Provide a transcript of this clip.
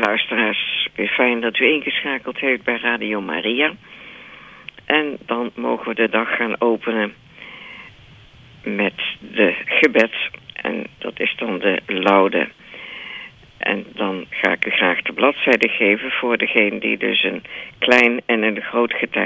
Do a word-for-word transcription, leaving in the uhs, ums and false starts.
luisteraars, weer fijn dat u ingeschakeld heeft bij Radio Maria. En dan mogen we de dag gaan openen met de gebed. En dat is dan de laude. En dan ga ik u graag de bladzijde geven voor degene die dus een klein en een groot getal